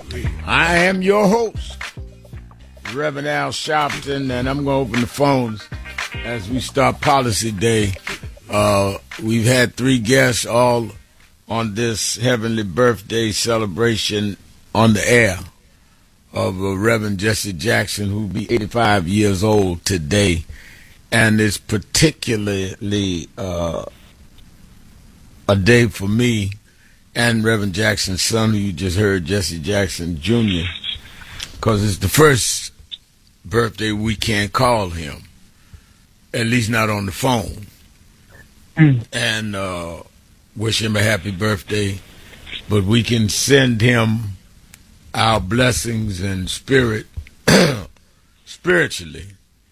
I am your host, Reverend Al Sharpton, and I'm going to open the phones as we start Policy Day. We've had three guests all on this heavenly birthday celebration on the air of Reverend Jesse Jackson, who will be 85 years old today. And it's particularly a day for me and Reverend Jackson's son, who you just heard, Jesse Jackson Jr., because it's the first birthday we can't call him, at least not on the phone, and wish him a happy birthday. But we can send him our blessings and spirit, spiritually,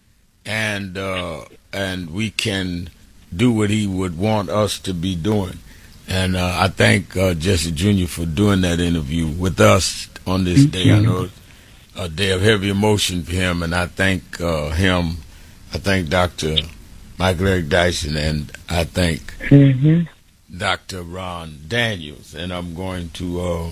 and we can do what he would want us to be doing. And I thank Jesse Jr. for doing that interview with us on this day. I know it's a day of heavy emotion for him, and I thank him. I thank Dr. Michael Eric Dyson, and I thank Dr. Ron Daniels. And I'm going to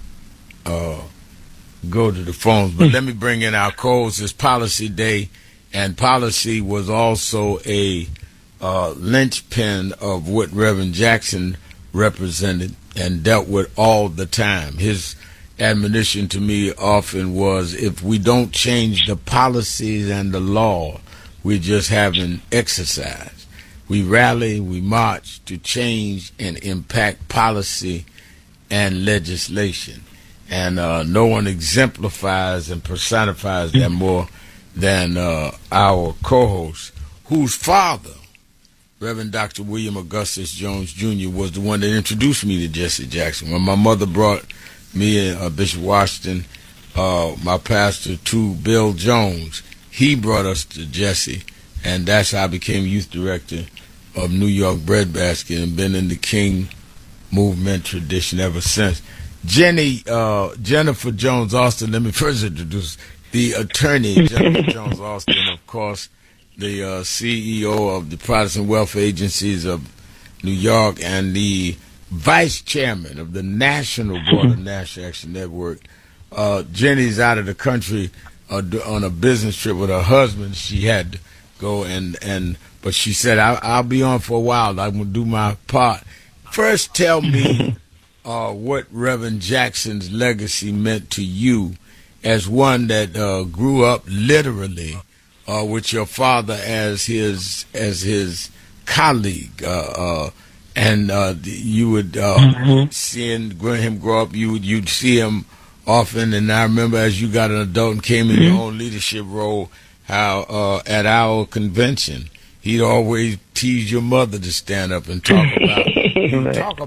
go to the phones. But let me bring in our co-host. It's Policy Day, and policy was also a linchpin of what Reverend Jackson represented and dealt with all the time. His admonition to me often was, if we don't change the policies and the law, we just haven't exercised. We rally, we march to change and impact policy and legislation. And no one exemplifies and personifies that more than our co-host, whose father, Reverend Dr. William Augustus Jones Jr., was the one that introduced me to Jesse Jackson. When my mother brought me and Bishop Washington, my pastor, to Bill Jones, he brought us to Jesse, and that's how I became youth director of New York Breadbasket and been in the King movement tradition ever since. Jennifer Jones Austin, let me first introduce the attorney, Jennifer Jones Austin, of course, the CEO of the Protestant Welfare Agencies of New York and the vice chairman of the National Board of National Action Network. Jenny's out of the country on a business trip with her husband. She had to go, but she said, I'll be on for a while. I'm going to do my part. First, tell me what Reverend Jackson's legacy meant to you as one that grew up literally with your father as his colleague, and you would seeing him grow up. You'd see him often, and I remember as you got an adult and came in your own leadership role, how at our convention he'd always tease your mother to stand up and talk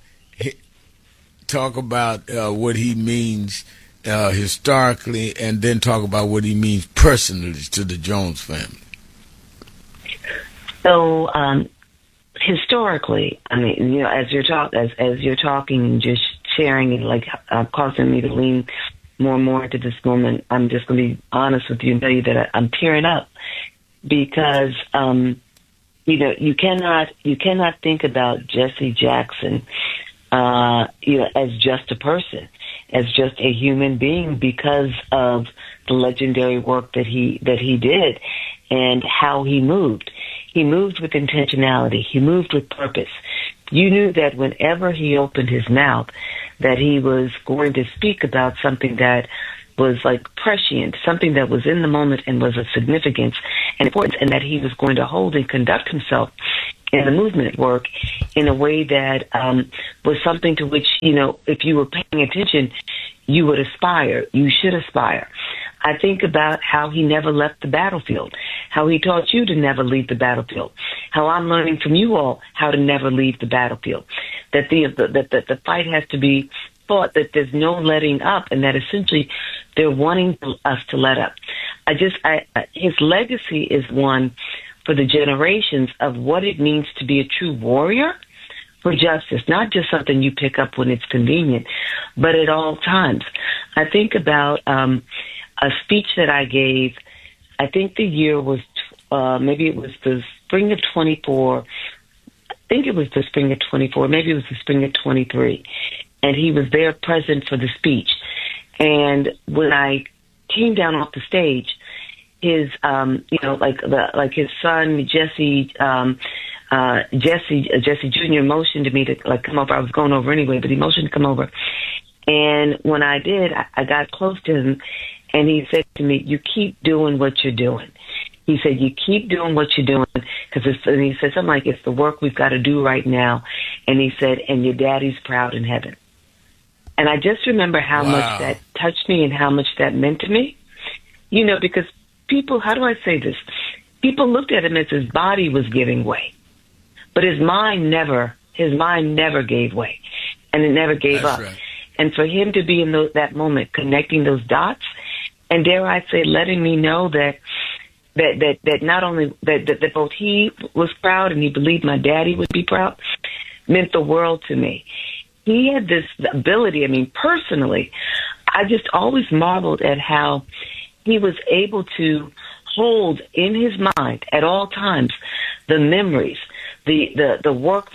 about what he means historically, and then talk about what he means personally to the Jones family. So, historically, I mean, as you're talking, just sharing it, like causing me to lean more and more into this moment. I'm just going to be honest with you and tell you that I'm tearing up because, you cannot think about Jesse Jackson, as just a person, as just a human being, because of the legendary work that he did and how he moved. He moved with intentionality. He moved with purpose. You knew that whenever he opened his mouth, that he was going to speak about something that was like prescient, something that was in the moment and was of significance and importance, and that he was going to hold and conduct himself in the movement work in a way that was something to which, if you were paying attention, you would aspire. You should aspire. I think about how he never left the battlefield, how he taught you to never leave the battlefield, how I'm learning from you all how to never leave the battlefield, that the fight has to be fought, that there's no letting up, and that essentially they're wanting us to let up. His legacy is one for the generations of what it means to be a true warrior for justice, not just something you pick up when it's convenient, but at all times. I think about a speech that I gave. I think the year was maybe it was the spring of 24. I think it was the spring of 24. Maybe it was the spring of 23. And he was there present for the speech. And when I came down off the stage, his, like his son, Jesse Jr. motioned to me to like come over. I was going over anyway, but he motioned to come over. And when I did, I got close to him, and he said to me, "You keep doing what you're doing." He said, "You keep doing what you're doing," and he said something like, "It's the work we've got to do right now." And he said, "And your daddy's proud in heaven." And I just remember how much that touched me and how much that meant to me. You know, because people, how do I say this? People looked at him as his body was giving way, but his mind never gave way, and it never gave up. Right. And for him to be in that moment, connecting those dots, and dare I say, letting me know that not only that both he was proud and he believed my daddy would be proud, meant the world to me. He had this ability. I mean, personally, I just always marveled at how he was able to hold in his mind at all times the memories, the work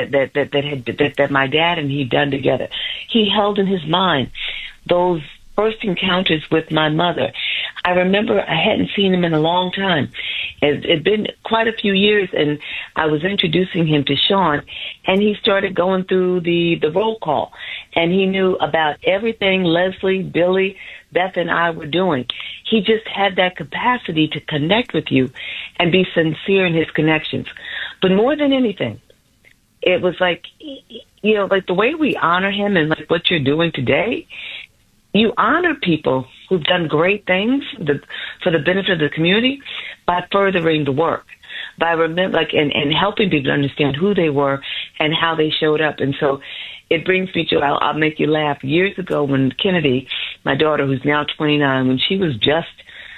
that my dad and he done together. He held in his mind those first encounters with my mother. I remember I hadn't seen him in a long time. It'd been quite a few years, and I was introducing him to Sean, and he started going through the roll call, and he knew about everything Leslie, Billy, Beth, and I were doing. He just had that capacity to connect with you and be sincere in his connections. But more than anything, it was like, you know, like the way we honor him and like what you're doing today, you honor people who've done great things for the benefit of the community by furthering the work, by and helping people understand who they were and how they showed up. And so it brings me to, I'll make you laugh. Years ago when Kennedy, my daughter, who's now 29, when she was just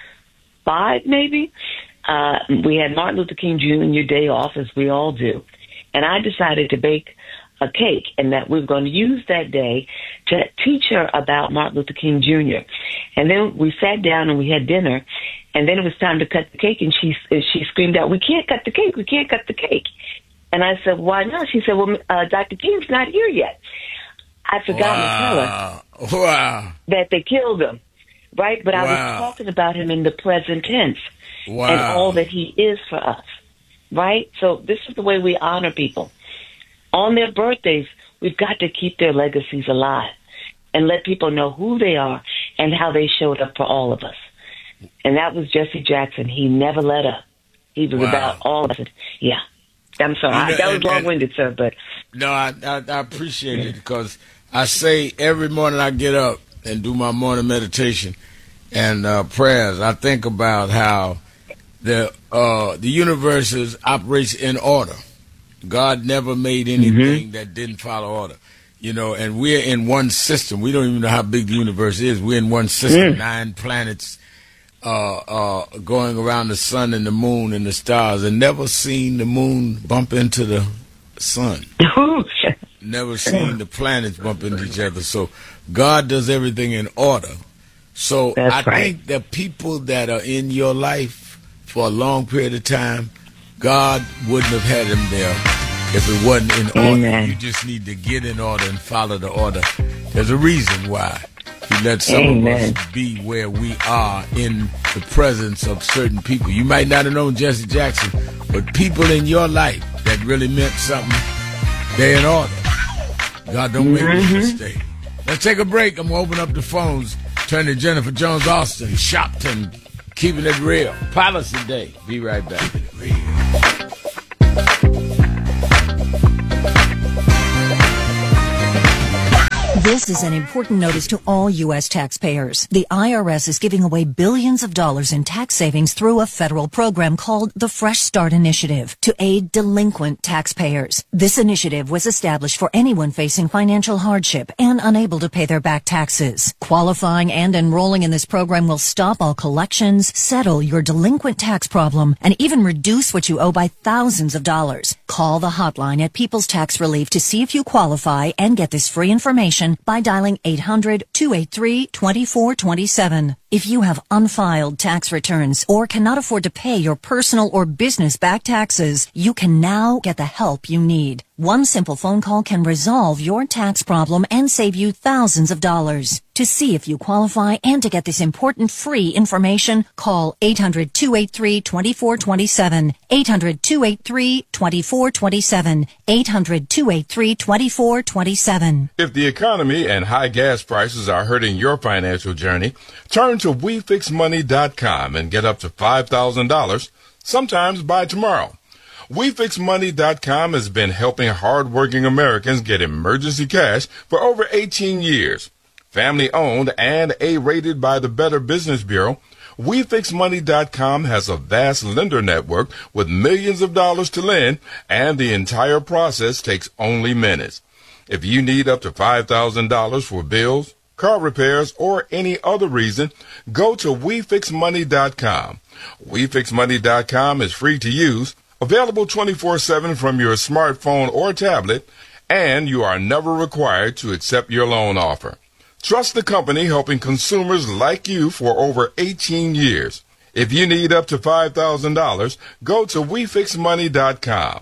5 maybe, we had Martin Luther King Jr. Day off, as we all do. And I decided to bake a cake, and that we were going to use that day to teach her about Martin Luther King Jr. And then we sat down and we had dinner, and then it was time to cut the cake, and she screamed out, "We can't cut the cake, we can't cut the cake." And I said, "Why not?" She said, "Well, Dr. King's not here yet." I forgot to tell her that they killed him, right? But I was talking about him in the present tense and all that he is for us, right? So this is the way we honor people. On their birthdays, we've got to keep their legacies alive and let people know who they are and how they showed up for all of us. And that was Jesse Jackson. He never let up. He was about all of us. Yeah. I'm sorry. That was long-winded, sir, but... No, I appreciate it, because I say every morning I get up and do my morning meditation and prayers, I think about how the universe operates in order. God never made anything that didn't follow order. You know, and we're in one system. We don't even know how big the universe is. We're in one system, 9 planets going around the sun and the moon and the stars, and never seen the moon bump into the sun. Never seen the planets bump into each other. So God does everything in order. So I think the people that are in your life for a long period of time, God wouldn't have had them there if it wasn't in order. You just need to get in order and follow the order. There's a reason why He let some of us be where we are in the presence of certain people. You might not have known Jesse Jackson, but people in your life that really meant something, they're in order. God, don't make a mistake. Let's take a break. I'm going to open up the phones. Turn to Jennifer Jones Austin, Shopton, keeping it real. Policy Day. Be right back. This is an important notice to all U.S. taxpayers. The IRS is giving away billions of dollars in tax savings through a federal program called the Fresh Start Initiative to aid delinquent taxpayers. This initiative was established for anyone facing financial hardship and unable to pay their back taxes. Qualifying and enrolling in this program will stop all collections, settle your delinquent tax problem, and even reduce what you owe by thousands of dollars. Call the hotline at People's Tax Relief to see if you qualify and get this free information by dialing 800-283-2427. If you have unfiled tax returns or cannot afford to pay your personal or business back taxes, you can now get the help you need. One simple phone call can resolve your tax problem and save you thousands of dollars. To see if you qualify and to get this important free information, call 800-283-2427, 800-283-2427, 800-283-2427. If the economy and high gas prices are hurting your financial journey, turn to WeFixMoney.com and get up to $5,000, sometimes by tomorrow. WeFixMoney.com has been helping hardworking Americans get emergency cash for over 18 years. Family owned and A-rated by the Better Business Bureau, WeFixMoney.com has a vast lender network with millions of dollars to lend, and the entire process takes only minutes. If you need up to $5,000 for bills, car repairs, or any other reason, go to WeFixMoney.com. WeFixMoney.com is free to use, available 24/7 from your smartphone or tablet, and you are never required to accept your loan offer. Trust the company helping consumers like you for over 18 years. If you need up to $5,000, go to WeFixMoney.com.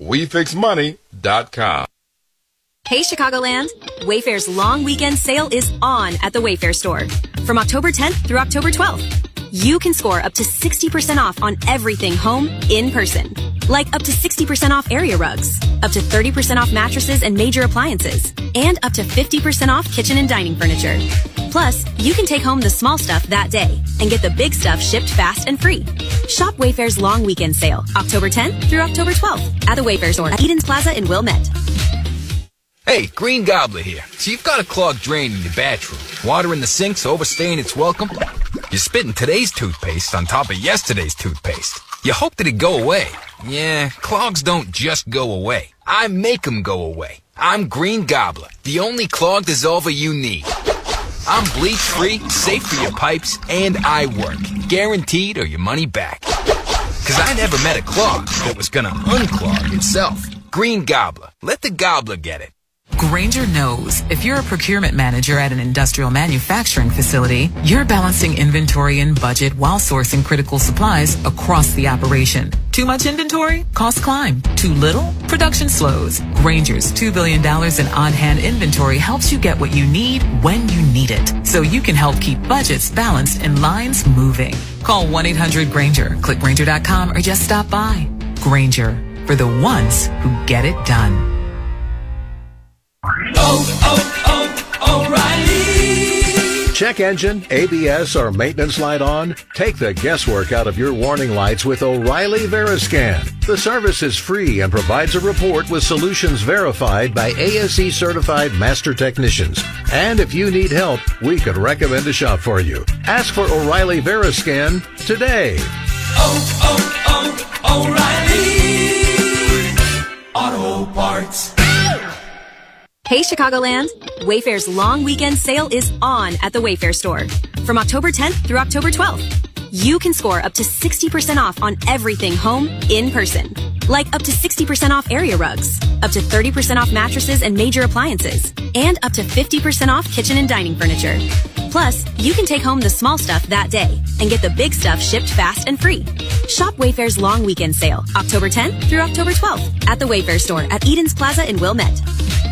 WeFixMoney.com. Hey Chicagoland! Wayfair's long weekend sale is on at the Wayfair store. From October 10th through October 12th. You can score up to 60% off on everything home in person. Like up to 60% off area rugs, up to 30% off mattresses and major appliances, and up to 50% off kitchen and dining furniture. Plus, you can take home the small stuff that day and get the big stuff shipped fast and free. Shop Wayfair's long weekend sale, October 10th through October 12th at the Wayfair store at Edens Plaza in Wilmette. Hey, Green Gobbler here. So you've got a clogged drain in your bathroom. Water in the sink's overstaying its welcome. You're spitting today's toothpaste on top of yesterday's toothpaste. You hope that it go away. Yeah, clogs don't just go away. I make them go away. I'm Green Gobbler, the only clog dissolver you need. I'm bleach-free, safe for your pipes, and I work. Guaranteed or your money back. 'Cause I never met a clog that was gonna unclog itself. Green Gobbler. Let the gobbler get it. Grainger knows if you're a procurement manager at an industrial manufacturing facility, you're balancing inventory and budget while sourcing critical supplies across the operation. Too much inventory? Costs climb. Too little? Production slows. Grainger's $2 billion in on-hand inventory helps you get what you need when you need it, so you can help keep budgets balanced and lines moving. Call 1-800-GRAINGER, click Grainger.com, or just stop by. Grainger, for the ones who get it done. O'Reilly. Check engine, ABS, or maintenance light on? Take the guesswork out of your warning lights with O'Reilly Veriscan. The service is free and provides a report with solutions verified by ASE certified master technicians. And if you need help, we could recommend a shop for you. Ask for O'Reilly Veriscan today. O'Reilly Auto Parts. Hey Chicagoland! Wayfair's long weekend sale is on at the Wayfair store. From October 10th through October 12th. You can score up to 60% off on everything home in person. Like up to 60% off area rugs, up to 30% off mattresses and major appliances, and up to 50% off kitchen and dining furniture. Plus, you can take home the small stuff that day and get the big stuff shipped fast and free. Shop Wayfair's long weekend sale, October 10th through October 12th at the Wayfair store at Edens Plaza in Wilmette.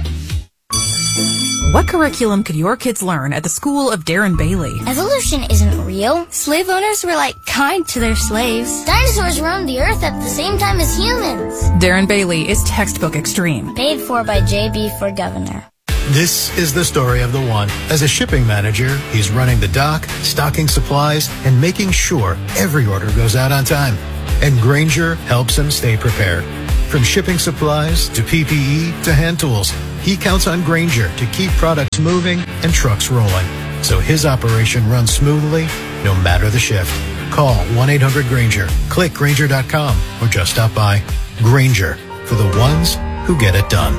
What curriculum could your kids learn at the school of Darren Bailey? Evolution isn't real. Slave owners were kind to their slaves. Dinosaurs roamed the earth at the same time as humans. Darren Bailey is textbook extreme. Paid for by JB for governor. This is the story of the one. As a shipping manager, he's running the dock, stocking supplies, and making sure every order goes out on time. And Grainger helps him stay prepared. From shipping supplies to PPE to hand tools, he counts on Grainger to keep products moving and trucks rolling, so his operation runs smoothly no matter the shift. Call 1-800-GRAINGER, click Grainger.com, or just stop by. Grainger, for the ones who get it done.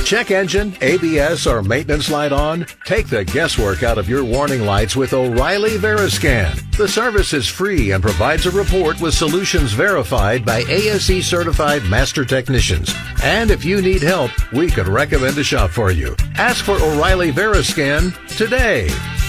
Check engine, ABS, or maintenance light on? Take the guesswork out of your warning lights with O'Reilly Veriscan. The service is free and provides a report with solutions verified by ASE certified master technicians. And if you need help, we could recommend a shop for you. Ask for O'Reilly Veriscan today.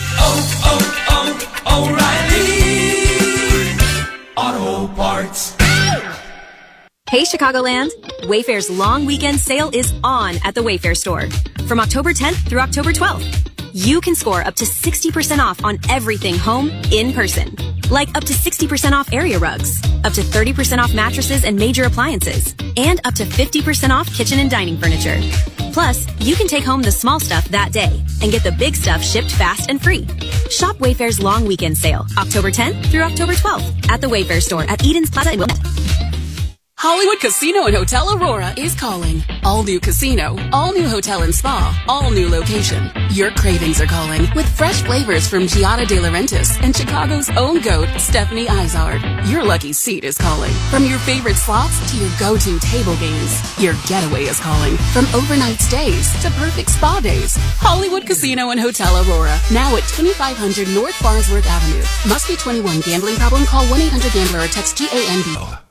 O'Reilly Auto Parts. Hey Chicagoland! Wayfair's long weekend sale is on at the Wayfair store. From October 10th through October 12th. You can score up to 60% off on everything home in person. Like up to 60% off area rugs, up to 30% off mattresses and major appliances, and up to 50% off kitchen and dining furniture. Plus, you can take home the small stuff that day and get the big stuff shipped fast and free. Shop Wayfair's long weekend sale, October 10th through October 12th at the Wayfair store at Eden's Plaza in Wilmette. Hollywood Casino and Hotel Aurora is calling. All new casino, all new hotel and spa, all new location. Your cravings are calling with fresh flavors from Giada De Laurentiis and Chicago's own goat, Stephanie Izard. Your lucky seat is calling. From your favorite slots to your go-to table games, your getaway is calling. From overnight stays to perfect spa days. Hollywood Casino and Hotel Aurora, now at 2500 North Farnsworth Avenue. Must be 21. Gambling problem? Call 1-800-GAMBLER or text GAMB.